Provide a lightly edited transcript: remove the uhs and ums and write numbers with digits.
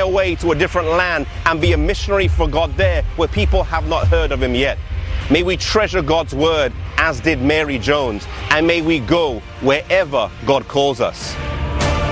away to a different land and be a missionary for God there where people have not heard of him yet. May we treasure God's word as did Mary Jones, and may we go wherever God calls us.